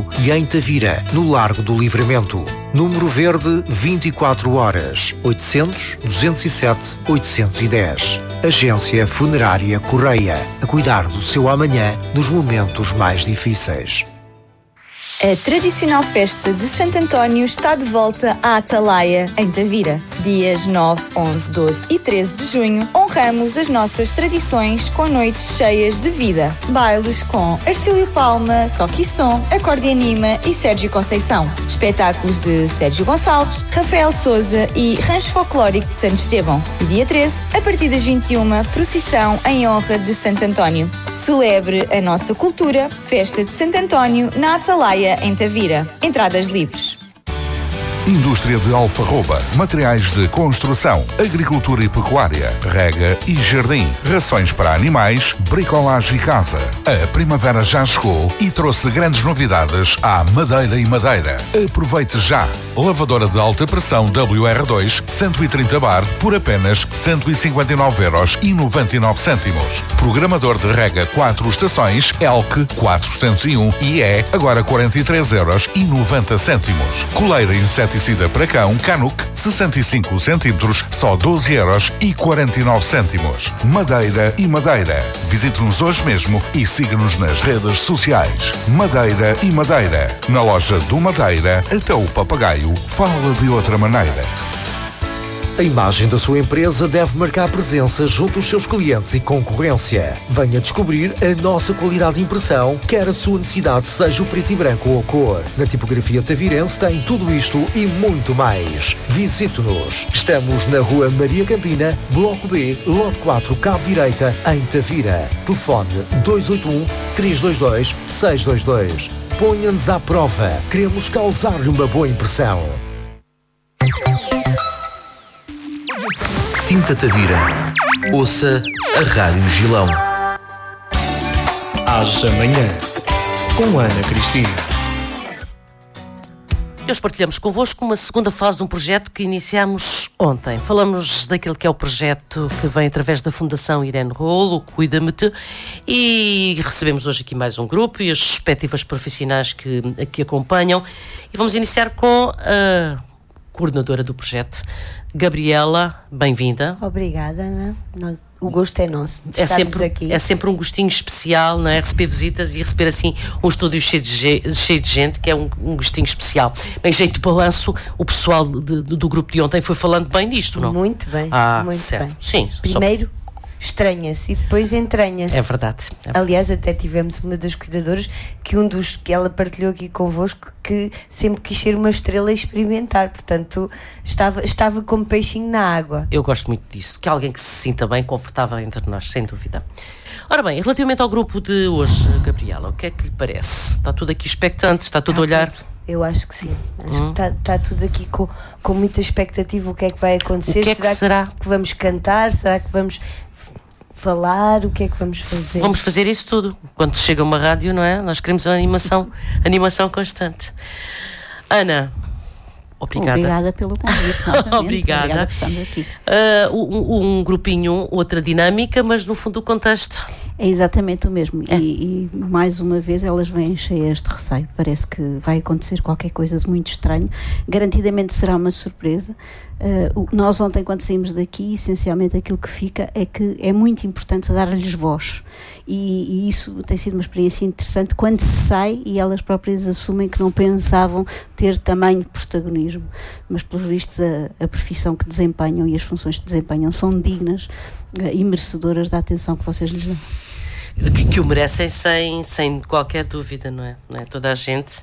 Branco e em Tavira, no Largo do Livramento. Número verde 24 horas, 800-207-810. Agência Funerária Correia, a cuidar do seu amanhã nos momentos mais difíceis. A tradicional festa de Santo António está de volta à Atalaia, em Tavira. Dias 9, 11, 12 e 13 de junho, honramos as nossas tradições com noites cheias de vida. Bailes com Arcílio Palma, Toque e Som, Acordeanima e Sérgio Conceição. Espetáculos de Sérgio Gonçalves, Rafael Souza e Rancho Folclórico de Santo Estevão. E dia 13, a partir das 21, procissão em honra de Santo António. Celebre a nossa cultura, Festa de Santo António, na Atalaia, em Tavira. Entradas livres. Indústria de alfarroba, materiais de construção, agricultura e pecuária, rega e jardim, rações para animais, bricolagem e casa. A primavera já chegou e trouxe grandes novidades à Madeira e Madeira. Aproveite já! Lavadora de alta pressão WR2 130 bar por apenas 159,99€. Programador de rega 4 estações ELK 401 e agora 43,90€. Coleira inseticida para cão Canuck 65 centímetros, só 12,49€. Madeira e Madeira. Visite-nos hoje mesmo e siga-nos nas redes sociais. Madeira e Madeira. Na loja do Madeira, até o papagaio fala de outra maneira. A imagem da sua empresa deve marcar presença junto aos seus clientes e concorrência. Venha descobrir a nossa qualidade de impressão, quer a sua necessidade seja o preto e branco ou a cor. Na tipografia tavirense tem tudo isto e muito mais. Visite-nos. Estamos na Rua Maria Campina, Bloco B, Lote 4, Cave Direita, em Tavira. Telefone 281-322-622. Ponha-nos à prova. Queremos causar-lhe uma boa impressão. Sinta Tavira. Ouça a Rádio Gilão. Às amanhã, com Ana Cristina. Hoje partilhamos convosco uma segunda fase de um projeto que iniciámos ontem. Falamos daquele que é o projeto que vem através da Fundação Irene Rolo, Cuida-me-te, e recebemos hoje aqui mais um grupo e as respectivas profissionais que aqui acompanham. E vamos iniciar com a coordenadora do projeto, Gabriela, bem-vinda. Obrigada, Ana. O gosto é nosso de estarmos aqui. É sempre um gostinho especial, não é? Receber visitas e receber assim um estúdio cheio de gente, que é um gostinho especial. Bem, jeito de balanço, o pessoal do grupo de ontem foi falando bem disto, não? Muito bem, muito certo. bem. Sim. Primeiro estranha-se e depois entranha-se. É verdade. Aliás, até tivemos uma das cuidadoras que que ela partilhou aqui convosco, que sempre quis ser uma estrela e experimentar, portanto estava como peixinho na água. Eu gosto muito disso, que alguém que se sinta bem, confortável entre nós, sem dúvida. Ora bem, relativamente ao grupo de hoje, Gabriela, o que é que lhe parece? Está tudo aqui expectante? Está tudo a olhar? Tudo. Eu acho que sim. Acho que está tudo aqui com muita expectativa. O que é que vai acontecer? O que é que será? Que vamos cantar? Será que vamos falar? O que é que vamos fazer? Vamos fazer isso tudo. Quando chega uma rádio, não é? Nós queremos a animação constante. Ana, obrigada pelo convite. Obrigada por estarmos aqui. Um grupinho, outra dinâmica, mas no fundo o contexto é exatamente o mesmo. E mais uma vez elas vêm cheias de receio. Parece que vai acontecer qualquer coisa de muito estranho. Garantidamente será uma surpresa. Nós ontem, quando saímos daqui, essencialmente aquilo que fica é que é muito importante dar-lhes voz, e isso tem sido uma experiência interessante quando se sai e elas próprias assumem que não pensavam ter tamanho protagonismo, mas pelos vistos a profissão que desempenham e as funções que desempenham são dignas e merecedoras da atenção que vocês lhes dão. Que o merecem sem qualquer dúvida, não é? Toda a gente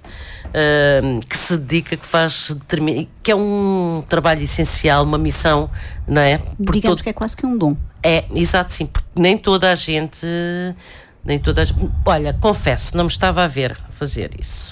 que se dedica, que faz, que é um trabalho essencial, uma missão, não é? Digamos que é quase que um dom. É, exato, sim, porque nem toda a gente, olha, confesso, não me estava a ver fazer isso.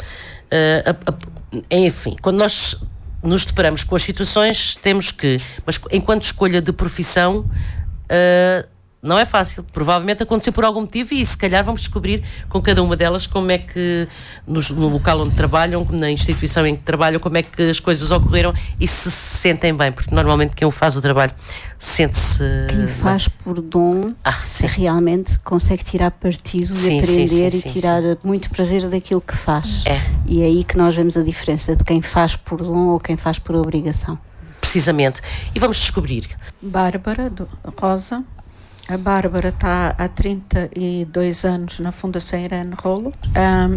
Enfim, quando nós nos deparamos com as situações, temos que, mas enquanto escolha de profissão, Não é fácil, provavelmente aconteceu por algum motivo e se calhar vamos descobrir com cada uma delas como é que no local onde trabalham, na instituição em que trabalham, como é que as coisas ocorreram e se sentem bem, porque normalmente quem faz o trabalho sente-se... Quem faz por dom realmente consegue tirar partido e aprender e tirar muito prazer daquilo que faz. E é aí que nós vemos a diferença de quem faz por dom ou quem faz por obrigação. Precisamente. E vamos descobrir. Bárbara Rosa. A Bárbara está há 32 anos na Fundação Irene Rolo